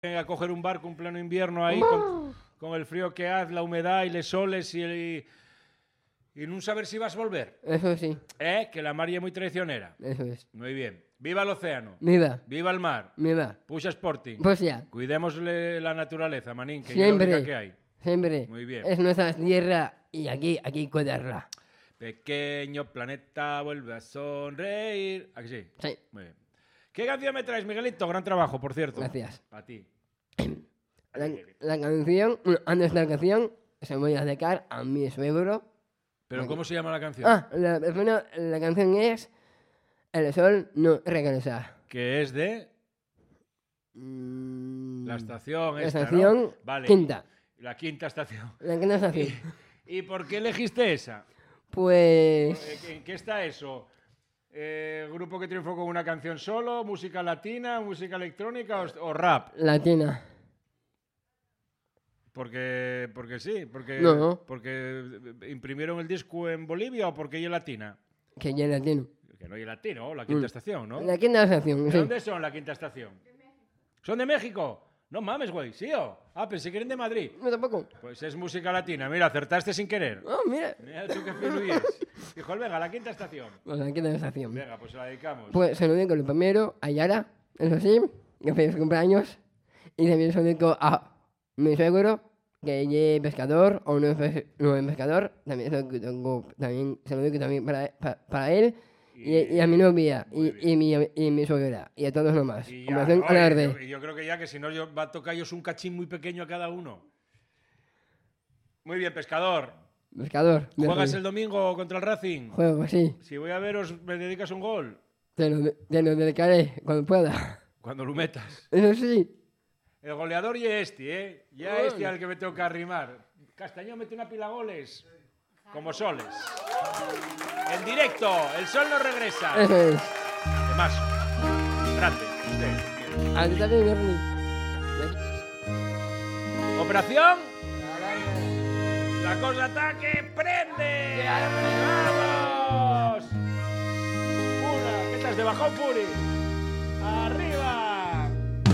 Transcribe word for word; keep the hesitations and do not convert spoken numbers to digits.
a coger un barco en pleno invierno ahí con, con el frío que hace, la humedad y los soles y, y, y no saber si vas a volver. Eso sí. ¿Eh? Que la mar es muy traicionera. Eso es. Muy bien. Viva el océano. Viva. Viva el mar. Viva. Puxa Sporting. Pues ya. Cuidémosle la naturaleza, manín, que Siempre. es la única que hay. Siempre. Muy bien. Es nuestra tierra y aquí, aquí cuidarla. Pequeño planeta vuelve a sonreír. ¿A que sí? Sí. Muy bien. ¿Qué canción me traes, Miguelito? Gran trabajo, por cierto. Gracias. A ti. La, la canción, bueno, antes de la canción, se voy a dedicar a mi suegro. ¿Pero cómo se llama la canción? Ah, la, bueno, la canción es El sol no regresa. Que es de Mm, la estación la esta, estación ¿no? Vale. quinta. La quinta estación. La quinta estación. ¿Y, ¿Y por qué elegiste esa? Pues... ¿En qué está eso? Eh, ¿Grupo que triunfó con una canción solo? ¿Música latina? ¿Música electrónica? ¿O, o rap? Latina. Porque, porque sí, porque, No. porque imprimieron el disco en Bolivia o porque ella es latina. Que ya es latino. Que no es latino, la quinta Mm. estación, ¿no? La quinta estación, ¿De sí. dónde son la quinta estación? ¿Son de México? No mames, güey, sí o. Ah, pensé que eran de Madrid. No, tampoco. Pues es música latina. Mira, acertaste sin querer. Oh, mira. Mira tú qué fino es. Dijo, venga, la quinta estación. Pues la quinta estación. Venga, pues se la dedicamos. Pues se lo dedico lo primero a Yara, eso sí, que feliz cumpleaños. Y también se lo dedico a mi suegro, que ella es pescador o no es, pes- no es pescador. También se lo dedico, también, se lo dedico también para, para, para él. Y, y a mi novia, y, y, mi, y mi suegra, y a todos nomás. Y ya, Conversación ¿no? a la Y verde. yo, y yo creo que ya que si no yo, va a tocar yo un cachín muy pequeño a cada uno. Muy bien, pescador. Pescador. de ¿Juegas Rey. el domingo contra el Racing? Juego, sí. Si voy a veros, ¿me dedicas un gol? Te lo, te lo dedicaré cuando pueda. Cuando lo metas. Eso sí. El goleador y este, ¿eh? Ya Bueno. este al que me tengo que arrimar. Castañón mete una pila goles. Como soles. En directo, el sol no regresa. Eso es. De más. Grande, usted. A ti también, Bernie. Operación. La cosa ataque prende. ¡Vamos! Una, ¿qué estás de bajón, Puri?